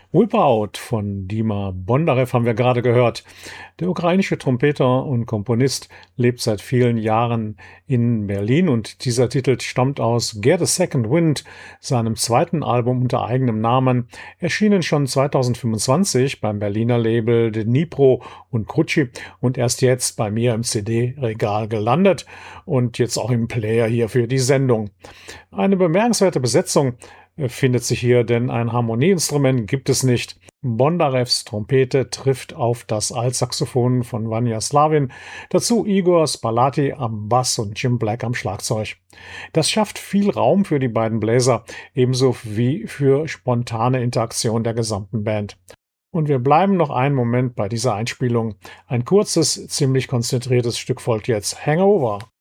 Whip Out von Dima Bondarev haben wir gerade gehört. Der ukrainische Trompeter und Komponist lebt seit vielen Jahren in Berlin und dieser Titel stammt aus Get a Second Wind, seinem zweiten Album unter eigenem Namen, erschienen schon 2025 beim Berliner Label Dnipro und Krutschi und erst jetzt bei mir im CD-Regal gelandet und jetzt auch im Player hier für die Sendung. Eine bemerkenswerte Besetzung findet sich hier, denn ein Harmonieinstrument gibt es nicht. Bondarevs Trompete trifft auf das Altsaxophon von Vanya Slavin, dazu Igor Spalati am Bass und Jim Black am Schlagzeug. Das schafft viel Raum für die beiden Bläser, ebenso wie für spontane Interaktion der gesamten Band. Und wir bleiben noch einen Moment bei dieser Einspielung. Ein kurzes, ziemlich konzentriertes Stück folgt jetzt. Hangover.